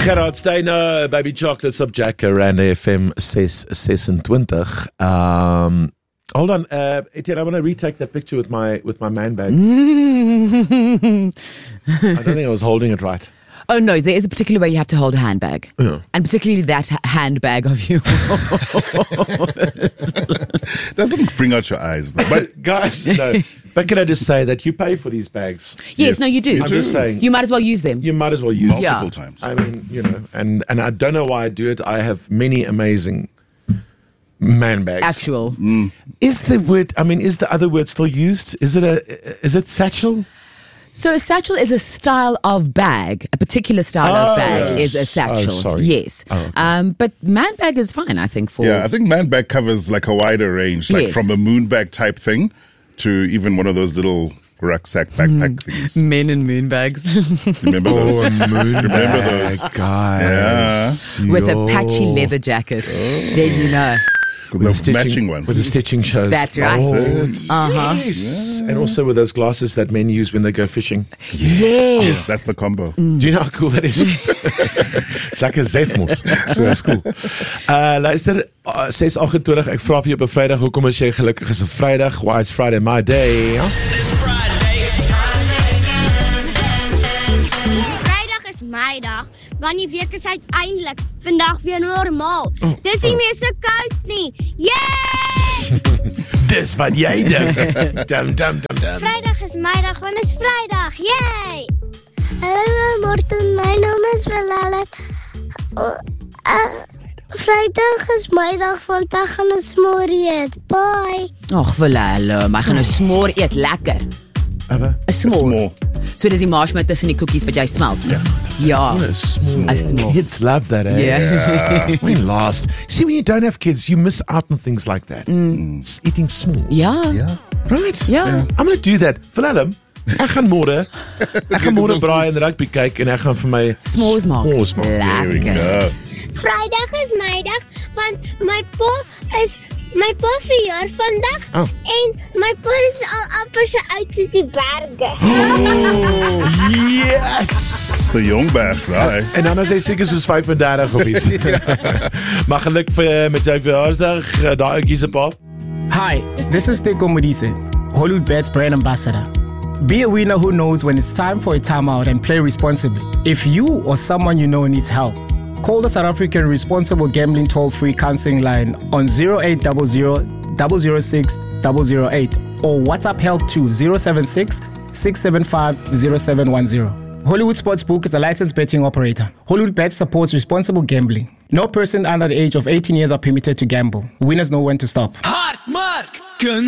Gerard Steiner, Baby Chocolates op Jacker and FM 626. Hold on, Etienne, I want to retake that picture with my man bag. I don't think I was holding it right. Oh no, there is a particular way you have to hold a handbag. Yeah. And particularly that handbag of yours. Doesn't bring out your eyes though. But guys, no. But can I just say that you pay for these bags? Yes, no, you do. I'm just saying. You might as well use them. You might as well use multiple times. I mean, and I don't know why I do it. I have many amazing man bags. Actual. Is the other word still used? Is it satchel? So a satchel is a style of bag. A particular style of bag is a satchel. Sorry. Yes. Oh, okay. But man bag is fine, I think. I think man bag covers like a wider range, like from a moon bag type thing to even one of those little rucksack backpack things. Men and moon bags. Remember those? Remember those, guys? Yeah. With a patchy leather jacket. Then you know. With the matching ones. With the stitching shows. That's right. Yes. Yeah. And also with those glasses that men use when they go fishing. Yes. That's the combo. Do you know how cool that is? It's like a Zefmos. So that's cool. Luister, 6:28. Ek vra vir jou op 'n Vrydag, hoekom is jy gelukkig is 'n Vrydag? Why is Friday my day? Vrydag is my dag, want die week is uiteindelik vandag weer normaal. Dis nie meer so koud nie. Yay! Dis wat jy dink. Dum. Vrydag is my dag, want is Vrydag. Yay! Hallo Morten, my naam is Willelle. Vrydag is my dag, want ek gaan 'n smoor eet. Bye. Ag, Willelle, maar gaan 'n smoor eet lekker. 'n smoor. So dis die marshmallow tussen die koekies wat jy smelt. Ja. A small. Kids love that, eh? Yeah. When last. See, when you don't have kids, you miss out on things like that. Eating s'mores. Ja. Right? Ja. I'm going to do that. Willem, ek gaan môre braai en rugby kyk en ek gaan vir my s'mores maak. Lekker. Vrydag is my dag, want my pa verjaar vandag en my pa is al amper so oud soos die berge. Yes! So jong berg, right? En dan is hy seker soos 35 of iets. Maar geluk met jou verjaarsdag, daai ouetjie se pa. Hi, this is Teko Modise, Hollywood Bets brand ambassador. Be a winner who knows when it's time for a timeout and play responsibly. If you or someone you know needs help, call the South African Responsible Gambling Toll-Free Counseling Line on 0800 006 008 or WhatsApp help to 076 675 0710. Hollywood Sportsbook is a licensed betting operator. Hollywood Bets supports responsible gambling. No person under the age of 18 years are permitted to gamble. Winners know when to stop. Hard Mark